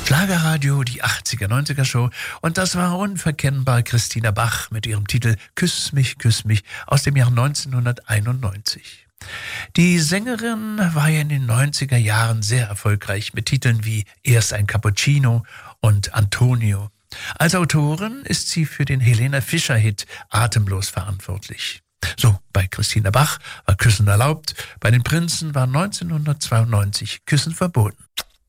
Schlagerradio, die 80er, 90er Show. Und das war unverkennbar Christina Bach mit ihrem Titel Küss mich aus dem Jahr 1991. Die Sängerin war ja in den 90er Jahren sehr erfolgreich mit Titeln wie Erst ein Cappuccino und Antonio. Als Autorin ist sie für den Helene Fischer-Hit Atemlos verantwortlich. So, bei Christina Bach war Küssen erlaubt, bei den Prinzen war 1992 Küssen verboten.